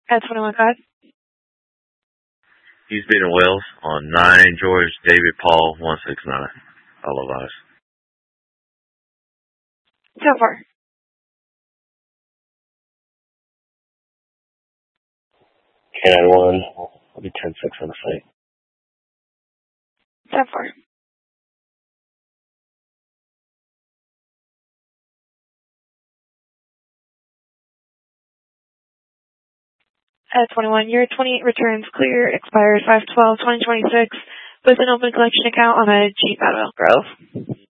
At 21 God. He's been in Wales on 9 George David Paul 169. All of us. So far. K91. I'll be 10-6 on the site. So far. At 21, your 28 returns clear, expires 5/12/2026, with an open collection account on a Jeep out of Elk Grove.